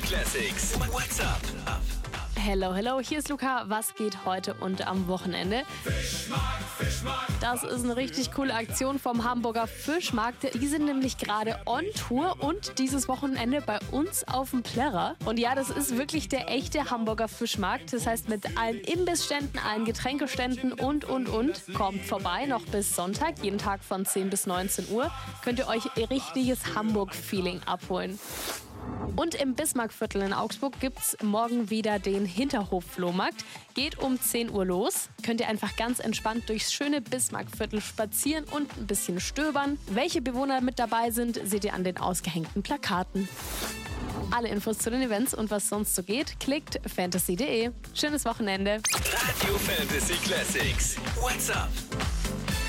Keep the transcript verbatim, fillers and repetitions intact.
Classics. What's up? Hello, hello, hier ist Luca. Was geht heute und am Wochenende? Fischmarkt, Fischmarkt. Das ist eine richtig coole Aktion vom Hamburger Fischmarkt. Die sind nämlich gerade on Tour und dieses Wochenende bei uns auf dem Plärrer. Und ja, das ist wirklich der echte Hamburger Fischmarkt. Das heißt mit allen Imbissständen, allen Getränkeständen und, und, und. Kommt vorbei, noch bis Sonntag, jeden Tag von zehn bis neunzehn Uhr. Könnt ihr euch ihr richtiges Hamburg-Feeling abholen. Und im Bismarckviertel in Augsburg gibt's morgen wieder den Hinterhof-Flohmarkt. Geht um zehn Uhr los. Könnt ihr einfach ganz entspannt durchs schöne Bismarckviertel spazieren und ein bisschen stöbern. Welche Bewohner mit dabei sind, seht ihr an den ausgehängten Plakaten. Alle Infos zu den Events und was sonst so geht, klickt fantasy punkt de. Schönes Wochenende. Radio Fantasy Classics. What's up?